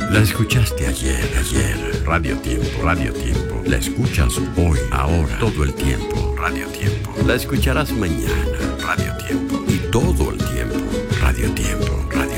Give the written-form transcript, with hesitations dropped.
La escuchaste ayer. Radio Tiempo. La escuchas hoy, ahora, todo el tiempo. Radio Tiempo. La escucharás mañana. Radio Tiempo. Y todo